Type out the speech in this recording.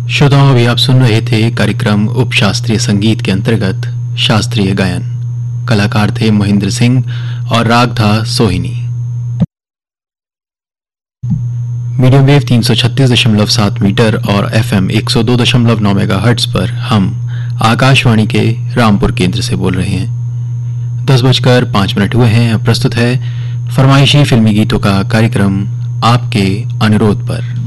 श्रोताओं, अभी आप सुन रहे थे कार्यक्रम उपशास्त्रीय संगीत के अंतर्गत शास्त्रीय गायन। कलाकार थे महेंद्र सिंह और राग था सोहिनी। मीडियम वेव 336.7 मीटर और एफएम 102.9 मेगाहर्ट्ज पर हम आकाशवाणी के रामपुर केंद्र से बोल रहे हैं। 10:05 हुए हैं। अब प्रस्तुत है फरमाइशी फिल्मी गीतों का कार्यक्रम आपके अनुरोध पर।